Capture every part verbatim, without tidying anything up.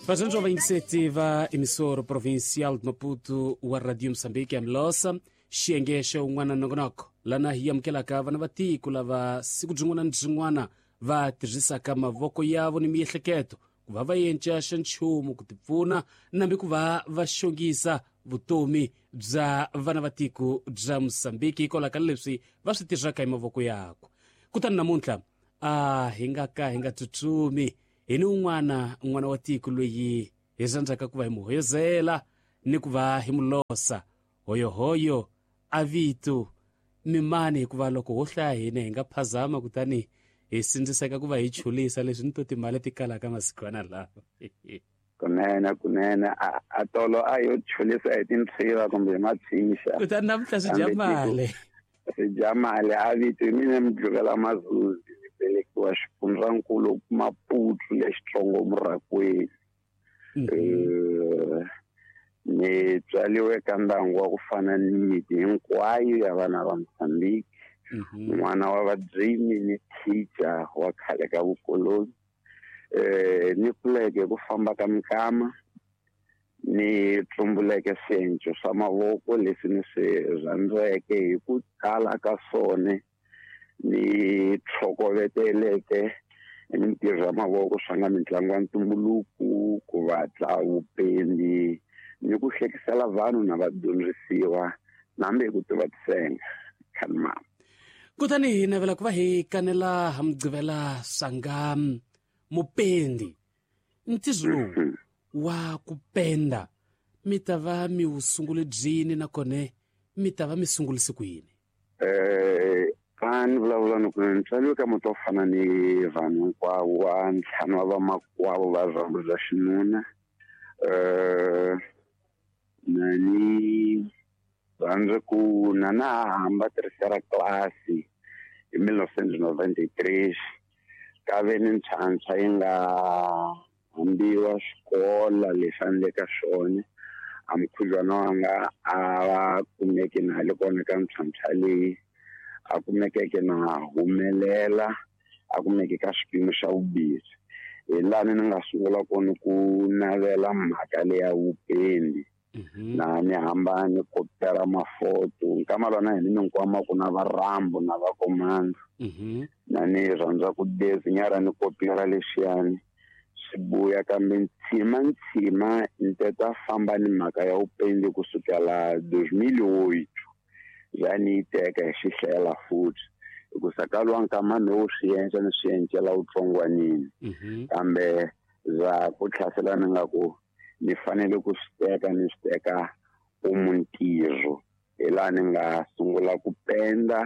Fazendo jovem iniciativa emissora provincial de Maputo wa Radio Moçambique amlosa xiengesha un'wana nongonoko lana hiyamkelaka vana vatiko lava siku bzingwana ni bzingwana va tirhisaka mavoko yavo ni miehleketo ku va va endla xa nchumu ku tipfuna nambi ku va va xongisa vutomi bya vana vatiko bya Moçambique hikwalaho ka leswi va swi tirhaka hi mavoko yako. Kutani namuntlha a hi nga ka hi nga tsutsumi hi ni un'wana un'wana wa tiko loyi hi zandzaka ku va hi mu hoyozela ni ku va hi mu losa hoyohoyo a vito mimani hikuva loko ho hlaya hina hi nga phazama kutani hi sindziseka ku va hi chulisa leswi ni to timali ti kalaka masikwana lawa. kunene kunene a tolo a yo chulisa hi tintshiva kumbe matshisha kutani namuntlha swi dya mali swi dya mali a vito mina mdluvela mazuzi velekiwa xifundzankulu Maputo lexitsongo Murakweni. Ni tswaliwe ka ndyangu wa ku fana ni miti hinkwayo ya vana va Moçambique. N'wana wa vadzimi ni teacher wa khale ka vukoloni. Ni kuleke ku famba ka mikama ni tumbuleke swienco swa mavoko leswi ni swi rhandzeke hi ku tala ka swone ni tlhokoveteleke mintirho ya mavoko swa nga mitlangu ya ntumbuluku ku vatla vupendi ni ku hlekisela vanhu na vadyondzisiwa nambe ku tivatisenga khalma. Kutani hi navela ku va hi kanela hamgqivela sanga mupendi ntizo lowu wa ku penda mi ta va mi wu sungule byini nakone mi ta va mi sungulise ku yini? Eh Kan vulavula ni ku ni tswaliwe ka muti wo fana ni vanhu hinkwavo wa ntlhanu wa vamakwavo va rhambu bya xinuna. Um na ni rhandze ku na na hamba tirhisera tlasi hi mille neuf cent noventa-tres ka ve ni ntlhantlha yi nga hambiwa xikola lexi a ni le ka xona a mukhudzwana wanga a va kumeke na le kona ka ntlhantlha leyi a kumekeke na humelela a kumeke ka xipimo xa vubihi hi laha ni nga sungula kona ku navela mhaka leya vupendi na ni hamba ni kopera mafoto nkama lona hi ni nkwama ku na varambo na vakomando na ni rhandza ku dezinyara ni kopera lexiyani sibuya kambe ntsima ntsima ni teta famba ni mhaka ya vupendi kusukela deux mille huit yani teka hi xihlela futhi hikusa ka lwa nkama ni wo swi endla ni swi endlela vutsongwanini kambe za ku tlhasela ni nga ku ni fanele ku swi teka ni swi teka umuntirho hi laha ni nga sungula ku penda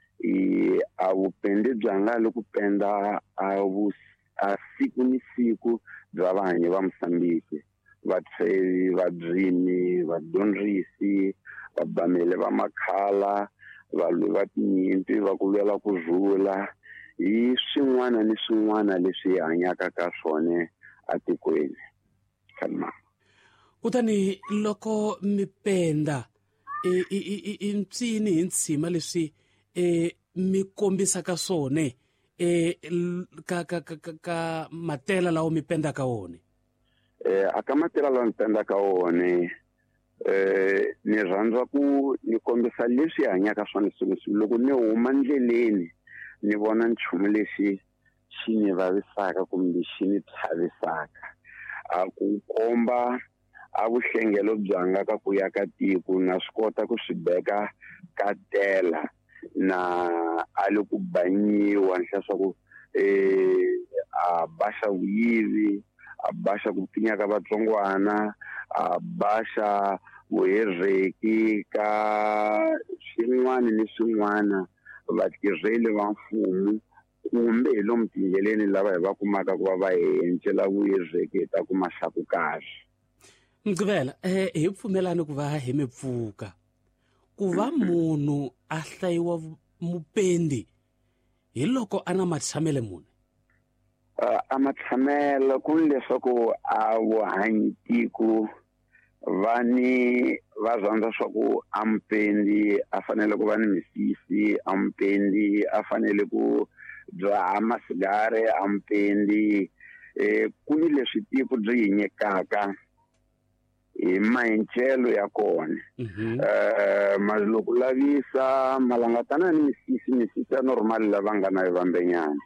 a vupendi byanga loku penda a vu a siku ni siku bya vanhu va Moçambique vatshevi vadzimi vadyondzisi vabamele va makhala valwi va tinyimpi va ku lwela ku zula hi swin'wana ni swin'wana leswi hanyaka ka swona atikweni khalma. Kutani loko mi penda i i i ntsini hi ntsima leswi e mi kombisaka swone e ka ka ka ka matela lawo mi penda ka wona. Eh aka matela lawo mi penda ka wona eh ni rhandza ku ni kombisa leswi hanyaka swona swilo loko ni huma ndleleni ni vona nchumu lexi xi ni vavisaka kumbe xi ni tlhavisaka a ku komba a vuhlengelo byanga ka ku ya ka tiko na swi kota ku swi beka ka tela na a le ku banyiwa nhlasa ku eh a baxa vuyivi a baxa ku pinya ka vatsongwana a baxa vuhereki ka swin'wana ni swin'wana vatirheli va mfumo kumbe hi lomu tindleleni lava hi va kumaka ku va va endlela vuhereki ta ku maxaku kahle. Mgqivela eh hi pfumelana ku va hi mi pfuka ku va munhu a hlayiwa mupendi hi loko ana matshamele mune. Uh, a matshamelo ku leswaku a vuhanyi tiko vani va rhandza swa ku ampendi a fanele ku va ni misisi ampendi a fanele ku dzaha masigare ampendi eh ku ni leswi tiko byi nyekaka hi maendlelo ya kona. eh maziloko lavisa malangatana ni misisi misisi normal lava nga na vambenyana.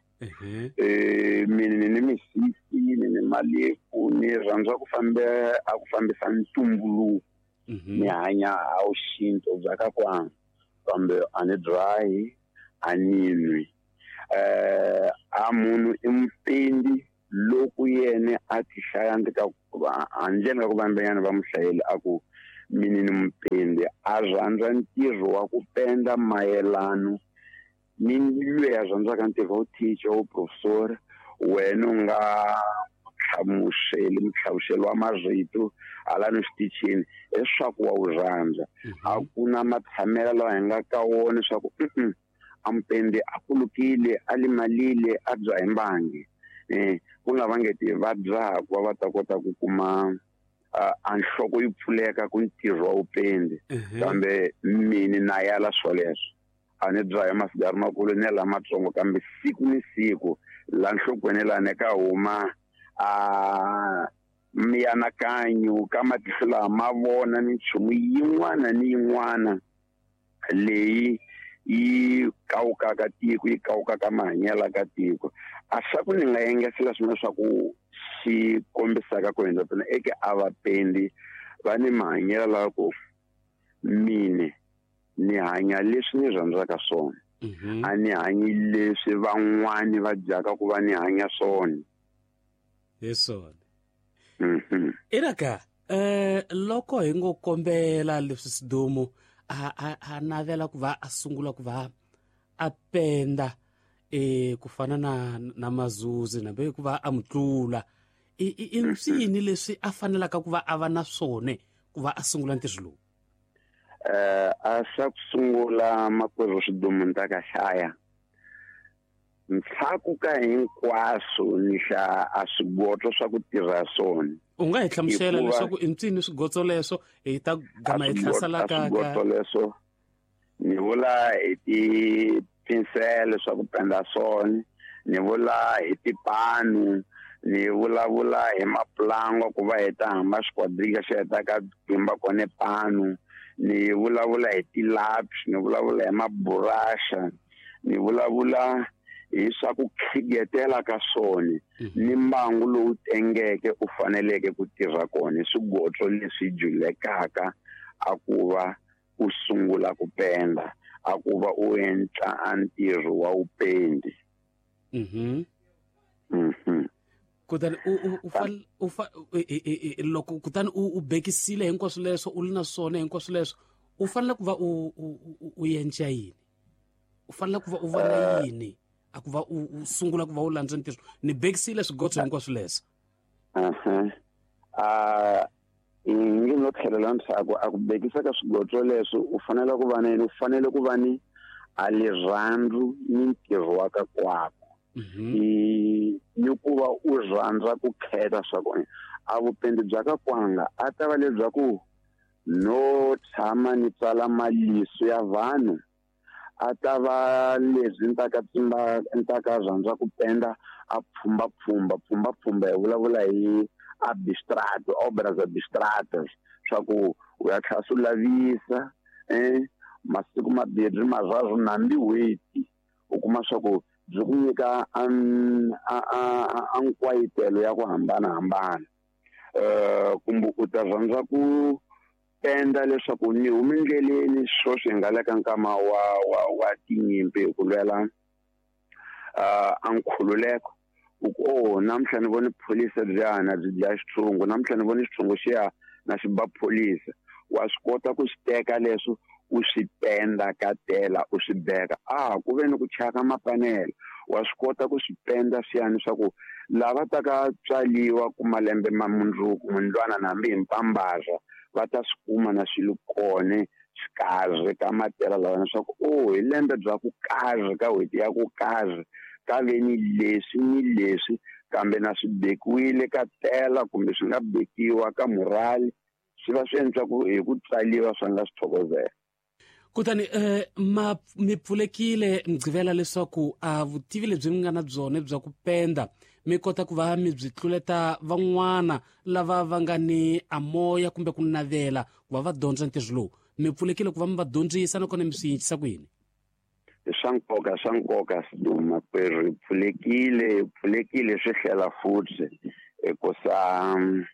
eh mina ni misisi ni malefu ni rhandza ku famba a ku fambisa ntumbuluko ni hanya a ushinto bya kwanga kambe ani dry aninwi. eh a munhu impendi loku yene a ti hlaya ndika anjeni ku vambenyana va muhlayeli aku mini ni mpendi a rhandza ntirho wa ku penda mayelano ni lwe a rhandzaka ntirho wo teacher wo professor wena u nga hlamuseli mutlhavuxeli wa marito hala ni xitichini leswaku wa u rhandza. a ku na matshamelo lawa hi nga ka wona leswaku a mpendi a kulukile a limalile a bya hi mbangi. eh ku nga vangeti va dzaha ku va ta kota ku kuma a nhloko yi pfuleka ku ntirho wa upendi kambe mini na yala swoleswo a ni dzaha masigari makulu ni la matsongo kambe siku ni siku la nhlokweni la ne ka huma a miyanakanyo ka matihlo lama ma vona ni nchumu yin'wana ni yin'wana leyi yi kawukaka tiko yi kawukaka mahanyelo ka tiko. a swa ku ni nga yengesela swin'we swa ku xi kombisaka ku endla tona eke a vapendi va ni mahanyelo la ku mine ni hanya leswi ni rhandzaka swona. a ni hanyi leswi van'wani va dyaka ku va ni hanya swona. Yesona. Mhm. Iraka eh loko hi ngo kombela leswi sidomo a a navela ku va a sungula ku va a penda eh ku fana na na mazuzi na be ku va a mutlula i i insini leswi a fanelaka ku va a va na swone ku va a sungula ntirho lowu. eh a swa ku sungula makwerhu swidomo nta ka hlaya ntshaku ka hinkwaswo ni xa a swigotlo swa ku tirha swona. U nga hi hlamusela leswaku i ncini swigotlo leswo hi ta gama hi hlasela ka swigotlo leswo ni vula hi ti pinsele swa ku penda swona ni vula hi tipanu ni vulavula hi maplango ku va hi ta hamba xikwadrika xi heta ka kwimba kone panu ni vulavula hi tilaps ni vulavula hi maburasha ni vulavula hi swa ku khigetela ka swona ni mbangu lowu tengeke u faneleke ku tirha kona swigotlo leswi julekaka a ku va u sungula ku penda a ku va u endla ntirho wa upendi. mhm mhm kutani u u fal u fa loko kutani u bekisile hinkwaswo leswo u lina swona hinkwaswo leswo u fanele ku va u u yenja yini u fanele ku va u va na yini a ku va u sungula ku va u landza ntirho ni bekisile swigotlo hinkwaswo leswo. aha a ngi no tlhelela ntshaku a ku bekisa ka swigotlo leswo u fanele ku va na u fanele ku va ni a lirhandzu ni ntirho wa ka kwako. i ni ku va u rhandza ku kheta swa kona a vupendi bya ka kwanga a ta va lebya ku no tshama ni tsala maliso ya vanhu a ta va leswi ntaka tsimba ntaka rhandza ku penda a pfumba pfumba pfumba pfumba hi vulavula hi abstract obras abstractas swa ku u ya tlhela swi lavisa eh masiku mabirhi marharu nambi weti u kuma swa ku byi ku nyika ankwayitelo ya ku hambanahambana. eh kumbe u ta rhandza ku penda leswaku ni humi ndleleni swo swi nga le ka nkama wa wa wa tinyimpi ku lwela uh ankhululeko u ko namhla ni voni police byana byi dya xithungu namhla ni voni xithungu xiya na xiba police wa swi kota ku xiteka leswo u swi penda ka tela u swi beka ah ku ve ni ku chaka mapanela wa swi kota ku swi penda swiyani swa ku lava ta ka tswaliwa ku malembe ma mundzuku mundlwana nambi himpambaza va ta swi kuma na swilo kone xikarhi ka matela lawa swa ku oh hi lembe bya ku karhi ka hweti ya ku karhi ka veni leswi ni leswi kambe na swi bekiwile ka tela kumbe swi nga bekiwa ka murali swi va swi endla ku hi ku tswaliwa swi nga swi thokozela. Kutani eh ma mi pfulekile mgcivela leswaku a vutivi lebyi mi nga na byone bya ku penda mi kota ku va mi byi tluleta van'wana lava va nga ni amoya kumbe ku navela ku va va dyondza ntirho lowu, mi pfulekile ku va mi va dyondzisa nakona mi swi yingisisa ku yini? I swa nkoka swa nkoka Siduma kwerhu hi pfulekile hi pfulekile swi hlela futhi hikusa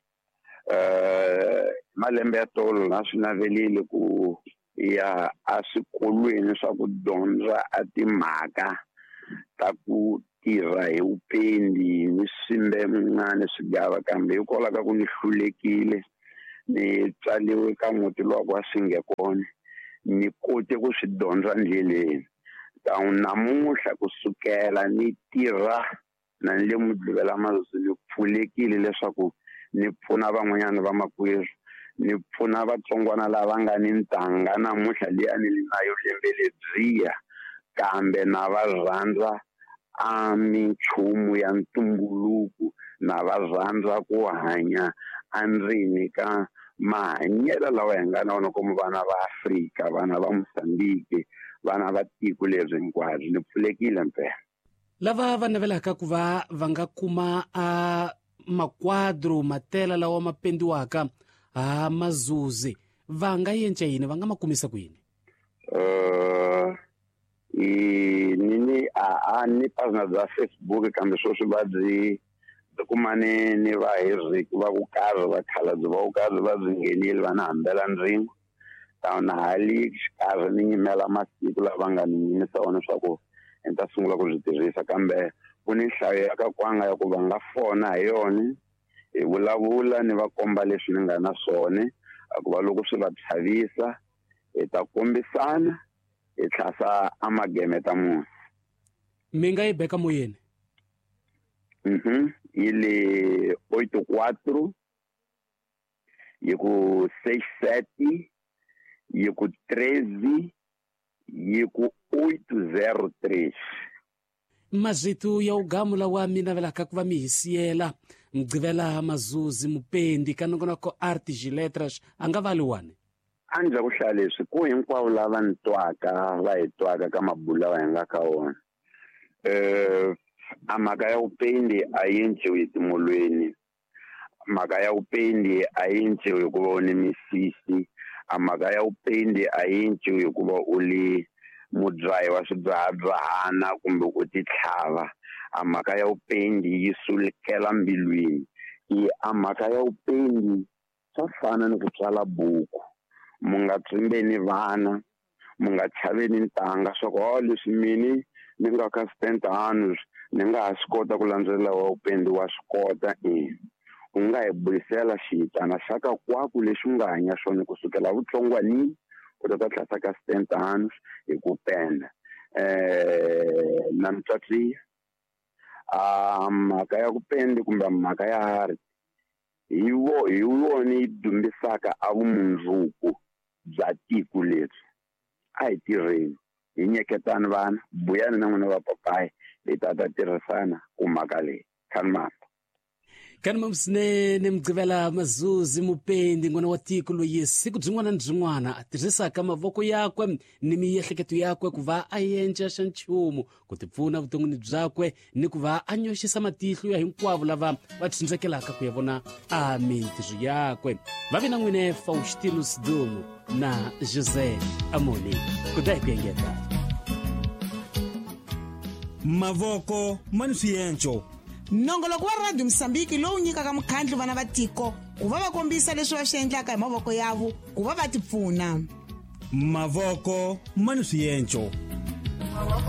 eh malembe ya tolo na swi navelile ku ya a swikolweni swa ku dyondza a timhaka ta ku tirha hi upendi ni swimbe mun'wana swigava, kambe hikokwalaho ka ku ni hlulekile ni tswaliwe ka muti lowa ku a swi nge kona ni kote ku swi dyondza ndleleni. Tawu namuntlha kusukela ni tirha na le mudluvela mazuzu ni pfulekile leswaku ni pfuna van'wanyana va makwerhu, ni pfuna vatsongwana lava nga ni ntanga namuntlha leyi ni nayo lembe lebyiya, kambe na va rhandza a minchumu ya ntumbuluko na va rhandza ku hanya andzeni ka mahanyelo lawa hi nga na wona como vana va Afrika, vana va Mozambique, vana va tiko leri hinkwabyo. Ni pfulekile mpela. Lava va navelaka ku va va nga kuma a makwadro matela lawa ma pendiwaka ha mazuzi va nga yenca yini, va nga ma kumisa ku yini? Uh, i nini a a ni pagina za Facebook kambe swo swi va byi kumane ni va hiriki va ku karhi va khalabye va ku karhi va byi nghenile va na hambela ndzima tawu na hali xikarhi ni nyimela masiku lava nga ni nyimisa wona swa ku ni ta sungula ku byi tirhisa, kambe ku ni nhlayo ya ka kwanga ya ku va nga fona hi yona hi vulavula ni va komba leswi ni nga na swona, ku va loko swi va chavisa hi ta kombisana hi tlhasa amageme ta munhu. Mi nga yi beka moyeni? Mhm ile oito quatro e com seis sete e com treze e com oito zero três. Mazito ya ugamula wa mina velaka ku va mi hisiyela mgcivela mazuzi mupendi kanongonoko artes e letras anga valiwane? Anja ku hlaya leswi ku hinkwavo lava ni twaka va hi twaka ka mabula va hi nga ka wona. Eh a mhaka ya upendi a yi enciwi etimolweni, mhaka ya upendi a yi enciwi hi ku va u ni misisi, a mhaka ya upendi a yi enciwi hi ku va u li mudzahi wa swidzahadzahana kumbe u ti tlhava. A mhaka ya upendi yi sulekela mbilwini. I a mhaka ya upendi swa fana ni ku tswala buku, mu nga tsimbeni vana, mu nga chaveni ntanga swa ku oh leswi mini ni nga ka spent anos ni nga ha swi kota ku landzelela wa upendi wa swi kota. U nga hi burisela xitana xa ka kwaku lexi u nga hanya swona kusukela vutsongwanini u ta tlhasa ka spent anos hi ku penda eh na mitswatsi a mhaka ya ku pendi kumbe mhaka ya hari hi wo hi wona yi dumbisaka a vumundzuku bya tiko leri. A hi tirheni hi nyeketana vana, buyani na n'wina va papayi hi ta ta tirhisana ku mhaka leyi khanimama. Kanimama swinene mgcivela mazuzi mupendi n'wana wa tiko loyi siku byin'wana ni byin'wana a tirhisaka mavoko yakwe ni miehleketo yakwe ku va a yenca xa nchumu ku tipfuna vuton'wini byakwe ni ku va a nyoxisa matihlo ya hinkwavo lava va tshindzekelaka ku ya vona a mintirho yakwe. Va vi na n'wine Faustino Sidumu na José Amoni ku dai ku engeta mavoko mani swiyenco. Nongoloko wa Radio Msambiki lowu nyikaka mukhandlu vana va tiko ku va va kombisa leswi va swi endlaka hi mavoko yavo ku va va tipfuna. Mavoko mani swiyenco.